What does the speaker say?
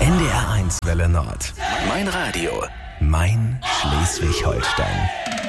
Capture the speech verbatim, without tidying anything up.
N D R eins Welle Nord. Mein Radio. Mein Schleswig-Holstein.